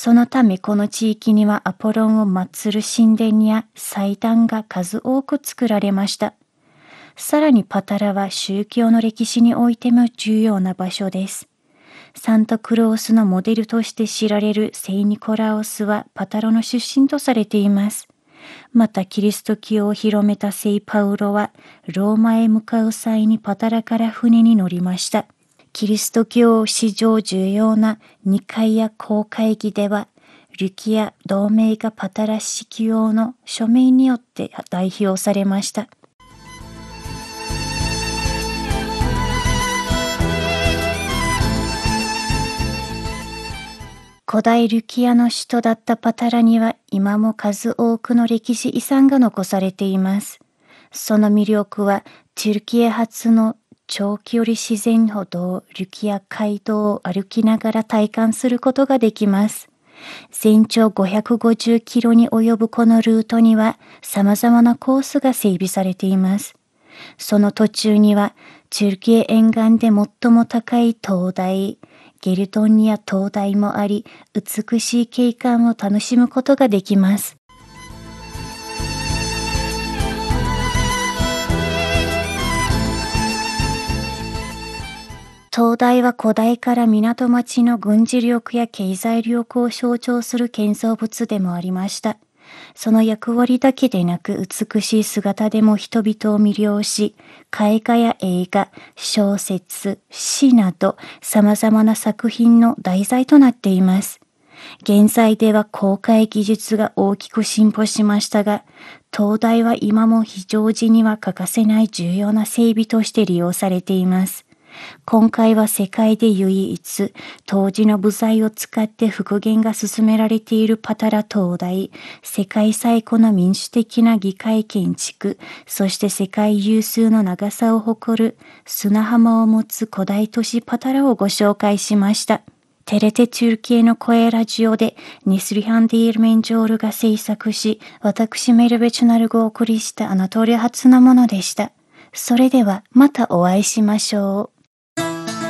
そのためこの地域にはアポロンを祀る神殿や祭壇が数多く作られました。さらにパタラは宗教の歴史においても重要な場所です。サンタクロースのモデルとして知られる聖ニコラオスはパタラの出身とされています。またキリスト教を広めた聖パウロはローマへ向かう際にパタラから船に乗りました。キリスト教史上重要なニカイア公会議では、ルキア同盟がパタラ司教の署名によって代表されました。古代ルキアの首都だったパタラには今も数多くの歴史遺産が残されています。その魅力はトルキア初の長距離自然歩道ルキア街道を歩きながら体感することができます。全長550キロに及ぶこのルートには様々なコースが整備されています。その途中にはトルキア沿岸で最も高い灯台、ゲルトンニア灯台もあり、美しい景観を楽しむことができます。灯台は古代から港町の軍事力や経済力を象徴する建造物でもありました。その役割だけでなく美しい姿でも人々を魅了し、絵画や映画、小説、詩など様々な作品の題材となっています。現在では公開技術が大きく進歩しましたが、灯台は今も非常時には欠かせない重要な整備として利用されています。今回は世界で唯一、当時の部材を使って復元が進められているパタラ灯台、世界最古の民主的な議会建築、そして世界有数の長さを誇る砂浜を持つ古代都市パタラをご紹介しました。テレテトゥルキエの声ラジオでニスリハンディールメンジョールが制作し、私メルベチュナルがお送りしたアナトリア発のものでした。それではまたお会いしましょう。